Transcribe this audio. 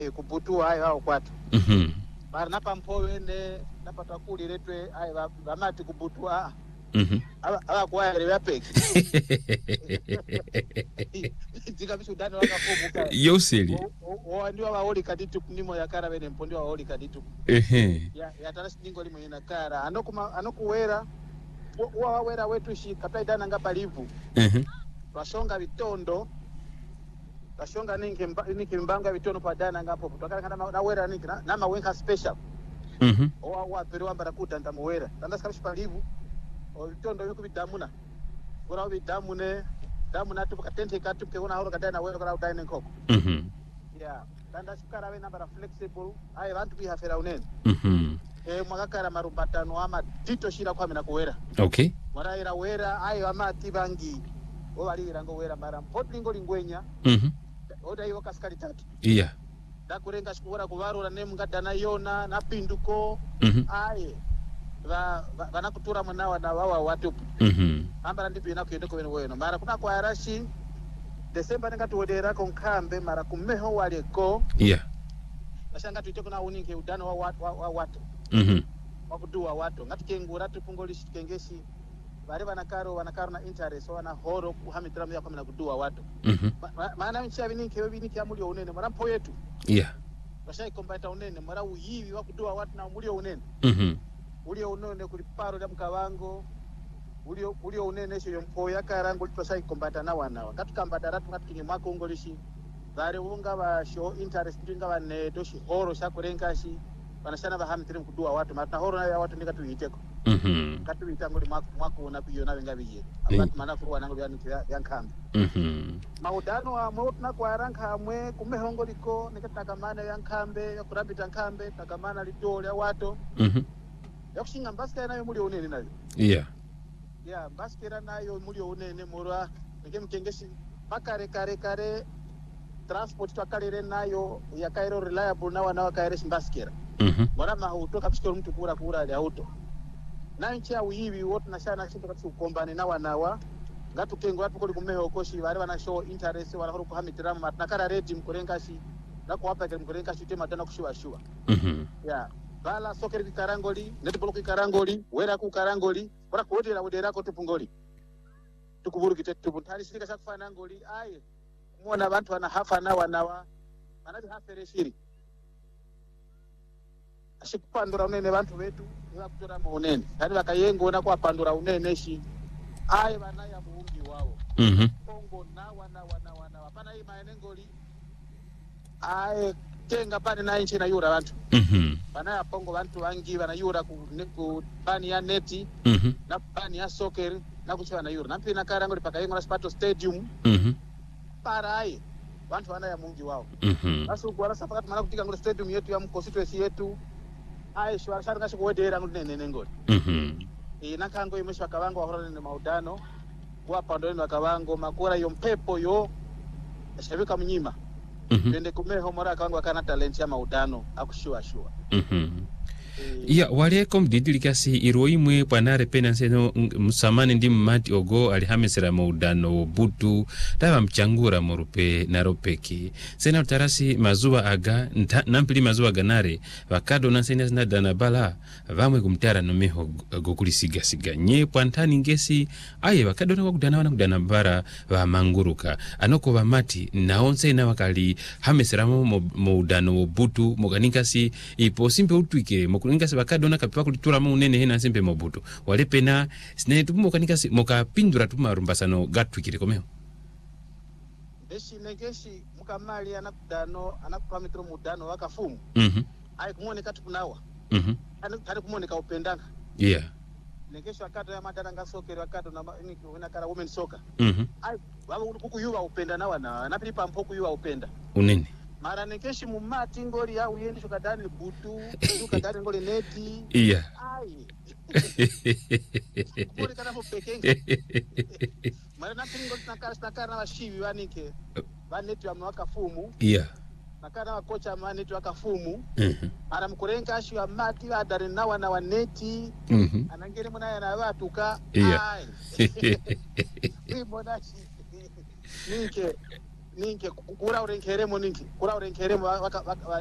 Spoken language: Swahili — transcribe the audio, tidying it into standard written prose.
kubutua hayo hao kwatu mara napa mpowene napa takuli letwe hayo bamati kubutua aba kwaere yapeki ndika bishudani wakapobuka yoseli ndio abaoli kaditu kunimo yakara bene mpondi abaoli kaditu ya tarasi ningo limwe inakara anokuwera wawera wetu shi kapitaidana ngapa livu twashonga bitondo twashonga ninki mbanga bitondo padana ngapo twakala kana nawera ninki na mawenka special wa pero ambara kutanda muwera tandasa kabisha livu bitondo yuko bidamuna ora bidamune damuna tuka tente katuke ona horo kadana wera kala udine nkoko ya tanda shikara we nambara flexible ai bantu bihafera unene mwakakara marumbatano ama dito shira kwa mina kuwera okay waraira wera ayo amati bangi obalira ngo wera mara potlingo lingwenya oda yo kaskari tatu dakurenga shikuwera kuvarura nemungadana yona napinduko aye vanakutura munawa na wawa watu ambara ndibina kuyende kwene weno mara kuna kwa arashi December ngati wodera konkambe mara kumeho waleko bashanga tuite kuna uninge udano wa watu wakuduwa watu ngati kengura tupungolishi kengeshi bari vanakaro na interest wana horo kuhamitira mya kwa kuduwa watu maana mchavi ninke amulio unene mara mpo yetu bashai kombata unene mara uyivi wakuduwa watu na amulio unene ulio unene kuliparo ya mkawango ulio unene sho yompoya karango twasai kombata na wana wakati kambata ratu ngati kinyi mwako ngolishi bari unga ba show interest ndinga bane doshi horo shakurenga shi banashana bahamitire kuduwa watu mata horo na ya watu ndika tuiteko katu itangoli mwako na biyo na wenga biye abati mana kuwa nango yankambe maudano amwe na kwa ranka amwe kumehongo liko nikatakamana yankambe yakurabita nkambe takamana lidole ya watu yakushinga mbaska nayo muri unene nayo mbaskera nayo muri unene mura nikemkengeshi bakare kare transport twakalere nayo yakairo reliable na wana wakaire mbaskera mara mahuto kapishikoro mtu kura ali auto na nchi ya uyibi wote nashana chinto kapisi ukombane na wanawa ngatu kengo watu kuli kumeho koshi bari wana show interest wana horo kuhamitira matnakara ready mkurengashi na kuwapa ke mkurengashi tema tena kushiwa bala sokeri kikarangoli netball kikarangoli wera ku karangoli ora kuodera wodera ko tupungoli tukuburu kitetubuntali silika sakufana ngoli aye muona abantu wana hafa na wanawa manati hafere shiri ashikupandura unene bantu betu yakutora mu unene kandi bakayengo na kwa pandura unene shi aye bana ya muungi wao kongo na wana hapana hii maenengoli aye tenga bani na inchi na yura bantu bana ya pongo bantu wangi bana yura ku bani ya neti na bani ya soccer na kuchwa na yura nampi na karango pakayengo na Spato Stadium para aye bantu wana ya muungi wao basi kwa sababu mana kutika ngule stadium yetu ya constituency yetu aye shwara shanga shikuwedera nene ngoli nakango imeshwa kabango wahorane na maudano kwa pandoni wa kabango makura yo mpepo yo shabika mnyima twende kumeho mora kabango kana talent ya maudano akushua waleko mdidilikasi iroimwe panare penanse no musamane ndi mmati ogo alihamesera maudano butu taba mchangura morupe naropeki sena utarasi mazuwa aga nampili mazuwa ganare wakado nansena zinadana bala vamwe kumtara no meho gokuli siga nye pantani ngesi aye wakado na kudana bara wa manguruka anoko vamati naonse na wakali hamesera maudano butu moganikasi ipo simpe utwike ngase bakadona kapipa kulitura mu nene hena simpe mobutu wale pena sine tumo kanika moka pindura tumarumbasano gatwikire komeho eshi negeshi mukamali anakupamitro mudano wakafumu ai kumoneka tukunawa ari kumoneka upendanga negeshi akato ya madana ngasokero akato na ina kara women soccer ai baba kukuyuwa upenda na wana napilipa mpoku yuwa upenda unene mara nekeshi mumati ngoli ya uyendi shukadani butu shukadani ngoli neti ai ngoli kana mupekenge mara napingo nakara na washivi wanike vaneti wa mwaka fumu nakara wa kocha maneti wa kafumu mara mkurenga ashi wa mati wa adari na wana waneti anangere muna ya na watuka ai wimbo nashi nike ninke kura urenkeremo ninki kura urenkeremo